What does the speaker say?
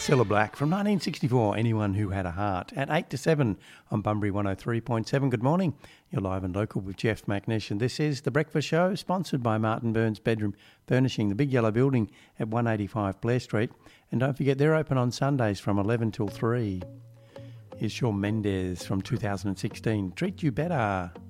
Cilla Black from 1964, Anyone Who Had a Heart, at 8 to 7 on Bunbury 103.7. Good morning. You're live and local with Jeff McNish, and this is The Breakfast Show, sponsored by Martin Burns Bedroom Furnishing, the big yellow building at 185 Blair Street. And don't forget, they're open on Sundays from 11 till 3. Here's Shawn Mendes from 2016, Treat You Better.